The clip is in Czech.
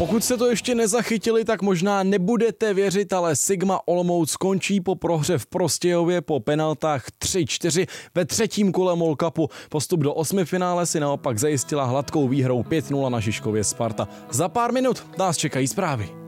Pokud jste to ještě nezachytili, tak možná nebudete věřit, ale Sigma Olomouc skončí po prohře v Prostějově po penaltách 3-4 ve třetím kole MOL Cupu. Postup do osmifinále si naopak zajistila hladkou výhrou 5-0 na Žižkově Sparta. Za pár minut nás čekají zprávy.